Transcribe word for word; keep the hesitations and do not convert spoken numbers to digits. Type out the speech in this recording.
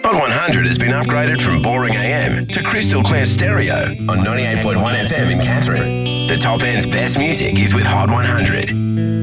Hot one hundred has been upgraded from boring A M to crystal clear stereo on ninety-eight point one F M in Catherine. The top end's best music is with Hot one hundred.